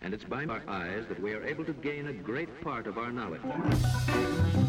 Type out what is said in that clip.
and it's by our eyes that we are able to gain a great part of our knowledge.